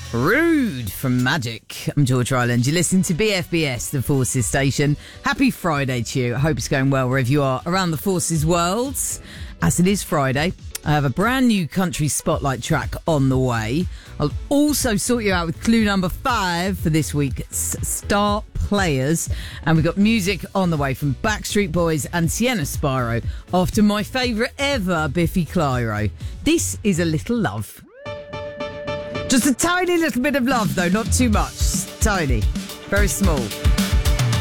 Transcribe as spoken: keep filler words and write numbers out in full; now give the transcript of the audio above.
Rude from Magic. I'm George Ryland. You're listening to B F B S, the Forces station. Happy Friday to you. I hope it's going well wherever you are around the Forces world. As it is Friday, I have a brand new country spotlight track on the way. I'll also sort you out with clue number five for this week's Star Players. And we've got music on the way from Backstreet Boys and Sienna Spyro after my favourite ever, Biffy Clyro. This is A Little Love. Just a tiny little bit of love, though, not too much. Tiny. Very small.